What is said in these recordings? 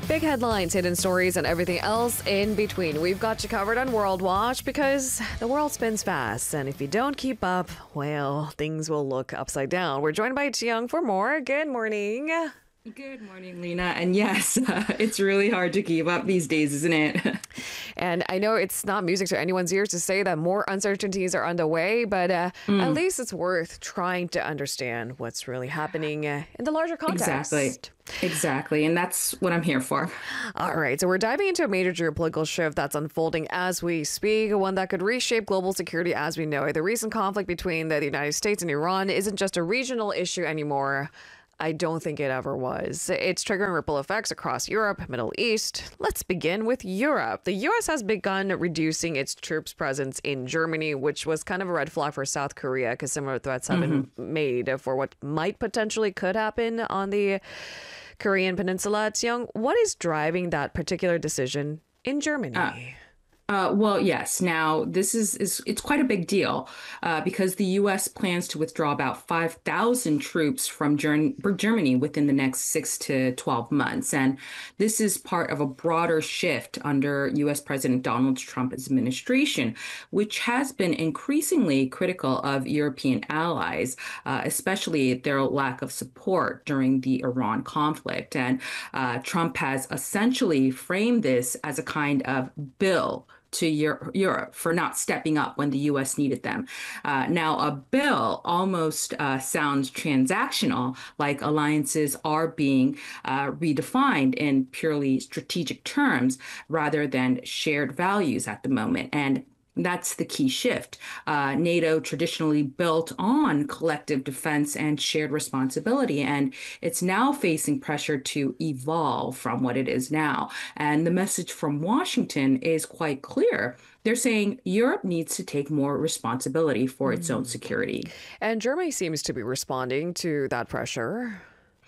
Big headlines, hidden stories, and everything else in between. We've got you covered on World Watch because the world spins fast. And if you don't keep up, well, things will look upside down. We're joined by Chiang for more. Good morning. Good morning, Lena. And yes, it's really hard to keep up these days, isn't it? And I know it's not music to anyone's ears to say that more uncertainties are underway, but at least it's worth trying to understand what's really happening in the larger context. Exactly. And that's what I'm here for. All right. So we're diving into a major geopolitical shift that's unfolding as we speak, one that could reshape global security as we know it. The recent conflict between the United States and Iran isn't just a regional issue anymore. I don't think it ever was. It's triggering ripple effects across Europe, Middle East. Let's begin with Europe. The U.S. has begun reducing its troops' presence in Germany, which was kind of a red flag for South Korea because similar threats have been made for what might potentially could happen on the Korean Peninsula. Tsiong, what is driving that particular decision in Germany? Well, yes. Now, this is it's quite a big deal because the U.S. plans to withdraw about 5,000 troops from Germany within the next 6 to 12 months. And this is part of a broader shift under U.S. President Donald Trump's administration, which has been increasingly critical of European allies, especially their lack of support during the Iran conflict. And Trump has essentially framed this as a kind of bill to Europe for not stepping up when the U.S. needed them. Now, a bill almost sounds transactional, like alliances are being redefined in purely strategic terms rather than shared values at the moment. And that's the key shift. NATO traditionally built on collective defense and shared responsibility, and it's now facing pressure to evolve from what it is now. And the message from Washington is quite clear. They're saying Europe needs to take more responsibility for its own security. And Germany seems to be responding to that pressure.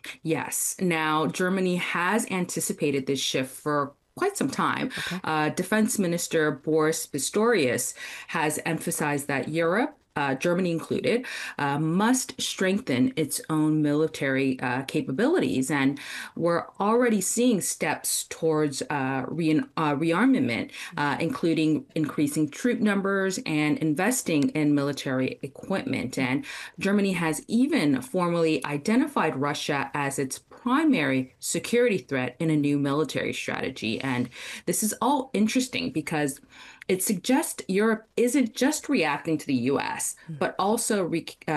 Yes. Now, Germany has anticipated this shift for quite some time. Defense Minister Boris Pistorius has emphasized that Europe, Germany included, must strengthen its own military capabilities. And we're already seeing steps towards rearmament, including increasing troop numbers and investing in military equipment. And Germany has even formally identified Russia as its primary security threat in a new military strategy. And this is all interesting because it suggests Europe isn't just reacting to the US, but also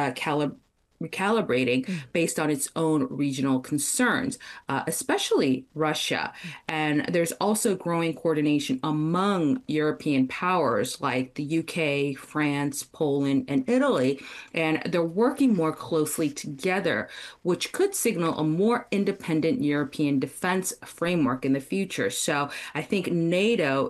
recalibrating based on its own regional concerns, especially Russia. And there's also growing coordination among European powers like the UK, France, Poland, and Italy. And they're working more closely together, which could signal a more independent European defense framework in the future. So I think NATO,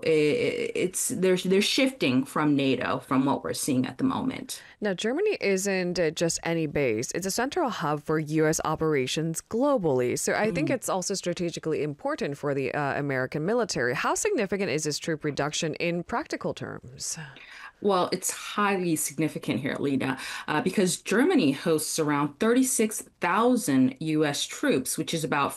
they're shifting from NATO from what we're seeing at the moment. Now, Germany isn't just any base. It's a central hub for U.S. operations globally. So I think it's also strategically important for the American military. How significant is this troop reduction in practical terms? Well, it's highly significant here, Lena, because Germany hosts around 36,000 U.S. troops, which is about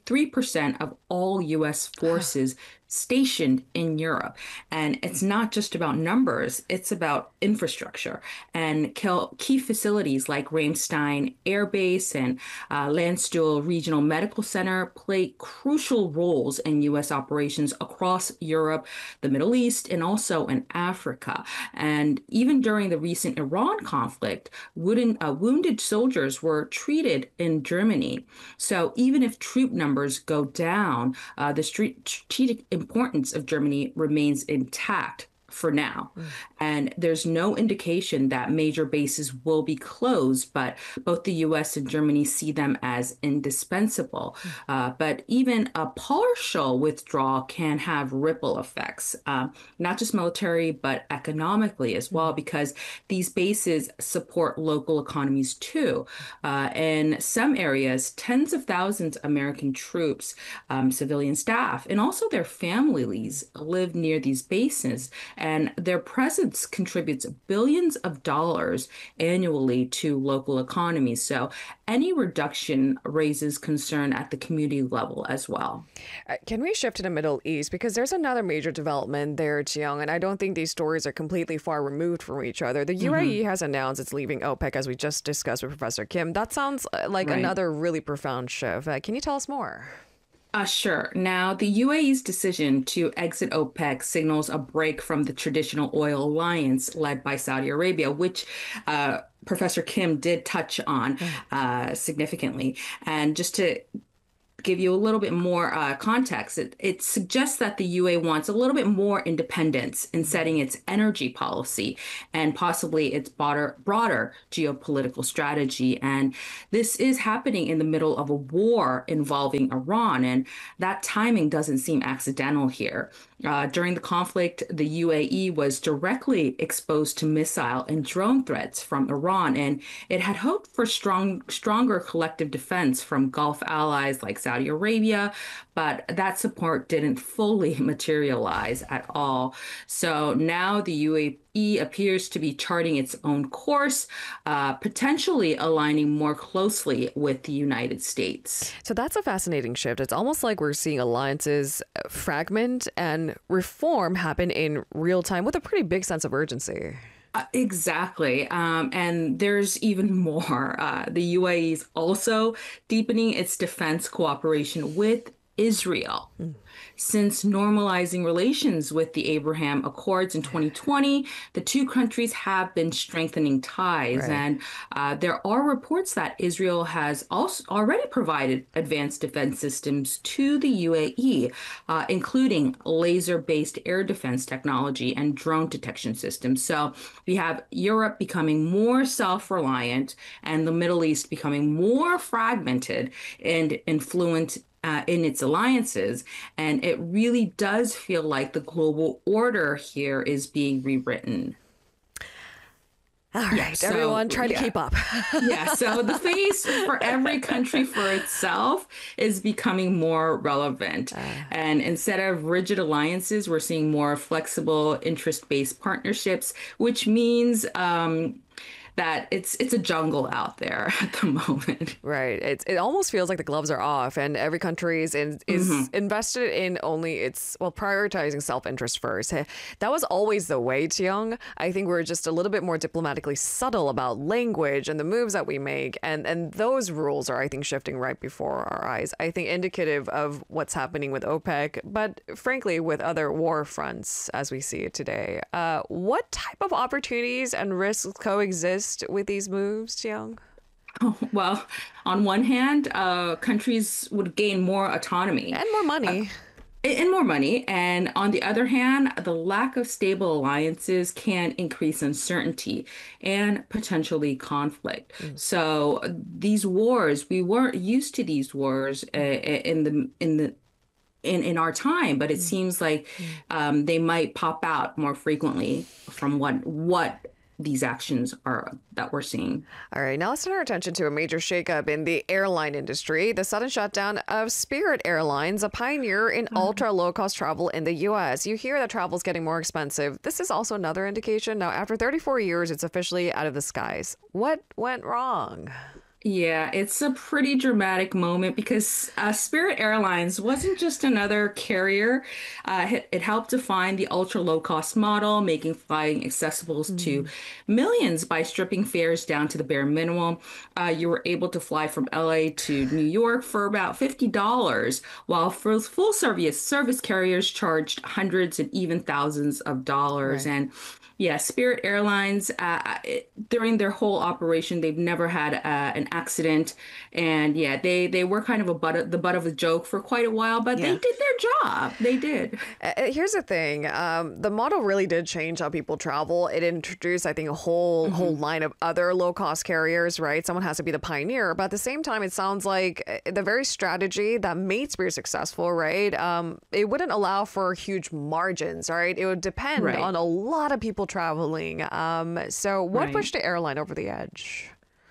43% of all U.S. forces stationed in Europe. And it's not just about numbers, it's about infrastructure. And key facilities like Ramstein Air Base and Landstuhl Regional Medical Center play crucial roles in U.S. operations across Europe, the Middle East, and also in Africa. And even during the recent Iran conflict, wounded soldiers were treated in Germany. So even if troop numbers go down, the strategic importance of Germany remains intact for now. And there's no indication that major bases will be closed, but both the US and Germany see them as indispensable. But even a partial withdrawal can have ripple effects, not just military, but economically as well, because these bases support local economies too. In some areas, tens of thousands of American troops, civilian staff, and also their families live near these bases. and their presence contributes billions of dollars annually to local economies. So any reduction raises concern at the community level as well. Can we shift to the Middle East? Because there's another major development there, Chiang, and I don't think these stories are completely far removed from each other. The UAE has announced it's leaving OPEC, as we just discussed with Professor Kim. That sounds like Right. another really profound shift. Can you tell us more? Sure. Now, the UAE's decision to exit OPEC signals a break from the traditional oil alliance led by Saudi Arabia, which Professor Kim did touch on significantly. And just to give you a little bit more context, it suggests that the UA wants a little bit more independence in setting its energy policy and possibly its broader geopolitical strategy. And this is happening in the middle of a war involving Iran, and that timing doesn't seem accidental here. During the conflict, the UAE was directly exposed to missile and drone threats from Iran, and it had hoped for stronger collective defense from Gulf allies like Saudi Arabia, but that support didn't fully materialize at all. So now the UAE appears to be charting its own course, potentially aligning more closely with the United States. So that's a fascinating shift. It's almost like we're seeing alliances fragment and reform happen in real time with a pretty big sense of urgency. Exactly. And there's even more. The UAE is also deepening its defense cooperation with Israel. Since normalizing relations with the Abraham Accords in 2020, the two countries have been strengthening ties. Right. And there are reports that Israel has also already provided advanced defense systems to the UAE, including laser-based air defense technology and drone detection systems. So we have Europe becoming more self-reliant and the Middle East becoming more fragmented and influent in its alliances. And it really does feel like the global order here is being rewritten. All right, So, everyone, try to yeah. keep up. Yeah, so the face for every country for itself is becoming more relevant. And instead of rigid alliances, we're seeing more flexible interest-based partnerships, which means that it's a jungle out there at the moment. Right. It almost feels like the gloves are off, and every country is invested in only prioritizing self-interest first. That was always the way, Tiong. I think we're just a little bit more diplomatically subtle about language and the moves that we make, and those rules are, I think, shifting right before our eyes. I think indicative of what's happening with OPEC, but frankly, with other war fronts as we see it today. What type of opportunities and risks coexist with these moves, Jiang? Well, on one hand, countries would gain more autonomy And more money. and more money. And on the other hand, the lack of stable alliances can increase uncertainty and potentially conflict. So these wars, we weren't used to these wars in our time, but it seems like they might pop out more frequently from what these actions are that we're seeing. All right, now let's turn our attention to a major shakeup in the airline industry. The sudden shutdown of Spirit Airlines, a pioneer in ultra low-cost travel in the U.S. You hear that travel is getting more expensive. This is also another indication. Now, after 34 years, it's officially out of the skies. What went wrong? Yeah, it's a pretty dramatic moment because Spirit Airlines wasn't just another carrier. It helped define the ultra low cost model, making flying accessible to millions by stripping fares down to the bare minimum. You were able to fly from LA to New York for about $50, while for full service carriers charged hundreds and even thousands of dollars. Right. And yeah, Spirit Airlines, during their whole operation, they've never had an accident. And yeah, they were kind of the butt of a joke for quite a while, but they Yeah. did their job. They did. Here's the thing. The model really did change how people travel. It introduced, I think, a whole line of other low-cost carriers, right? Someone has to be the pioneer. But at the same time, it sounds like the very strategy that made Spirit successful, right? It wouldn't allow for huge margins, right? It would depend on a lot of people traveling. So what Right. pushed the airline over the edge?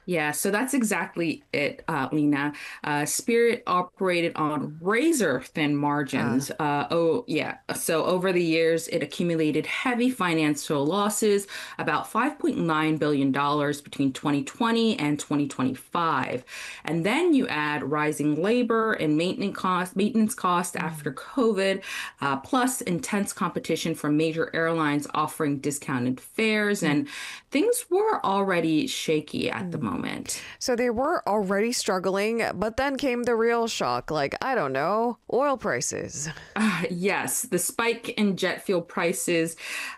Yeah, so that's exactly it, Lena. Spirit operated on razor thin margins. Oh, yeah. So over the years, it accumulated heavy financial losses, about $5.9 billion between 2020 and 2025. And then you add rising labor and maintenance costs after COVID, plus intense competition from major airlines offering discounted fares, and things were already shaky at the moment. So they were already struggling, but then came the real shock, like, I don't know, oil prices. Yes, the spike in jet fuel prices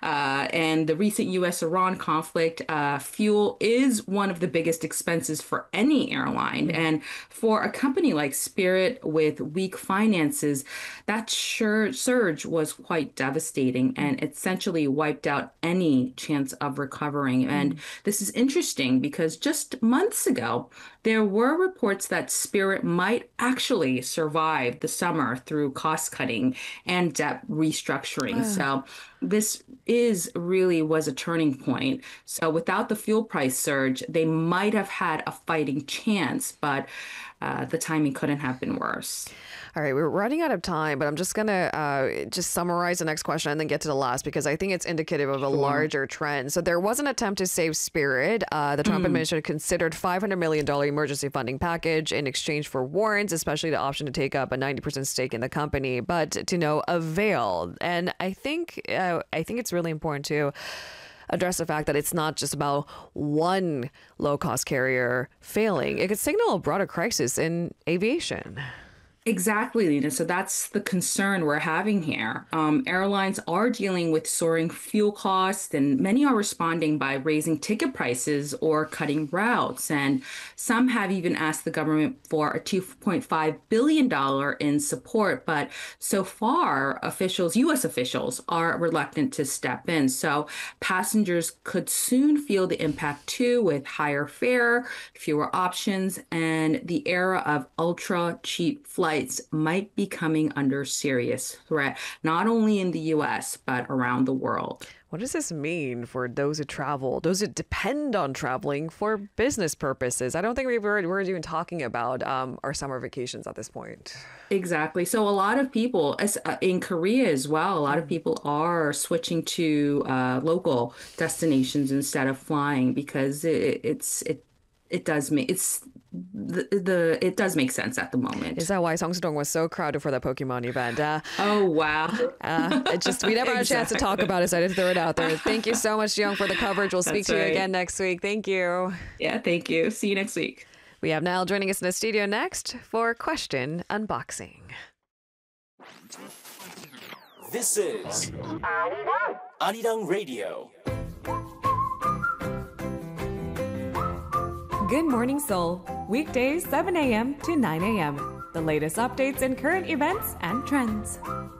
and the recent US-Iran conflict, fuel is one of the biggest expenses for any airline. And for a company like Spirit with weak finances, that surge was quite devastating and essentially wiped out any chance of recovering. And this is interesting because just months ago, there were reports that Spirit might actually survive the summer through cost cutting and debt restructuring. So this is really was a turning point. So without the fuel price surge, they might have had a fighting chance, but the timing couldn't have been worse. All right, we're running out of time, but I'm just gonna just summarize the next question and then get to the last because I think it's indicative of a larger trend. So there was an attempt to save Spirit. The Trump administration considered $500 million emergency funding package in exchange for warrants, especially the option to take up a 90% stake in the company, but to no avail. And I think it's really important to address the fact that it's not just about one low-cost carrier failing. It could signal a broader crisis in aviation. Exactly, Lena. So that's the concern we're having here. Airlines are dealing with soaring fuel costs, and many are responding by raising ticket prices or cutting routes. And some have even asked the government for a $2.5 billion in support. But so far, U.S. officials are reluctant to step in. So passengers could soon feel the impact too, with higher fare, fewer options, and the era of ultra cheap flights might be coming under serious threat, not only in the US, but around the world. What does this mean for those who travel, those who depend on traveling for business purposes? I don't think we're even talking about our summer vacations at this point. Exactly. So a lot of people, in Korea as well, a lot of people are switching to local destinations instead of flying because it does make it does make sense at the moment. Is that why Seongsu-dong was so crowded for that Pokemon event? Oh, wow. We never had a chance to talk about it, so I had to throw it out there. Thank you so much, Young, for the coverage. We'll speak to you again next week. Thank you. Yeah, thank you. See you next week. We have Niall joining us in the studio next for Question Unboxing. This is Arirang Radio. Good Morning Seoul, weekdays 7 a.m. to 9 a.m. The latest updates and current events and trends.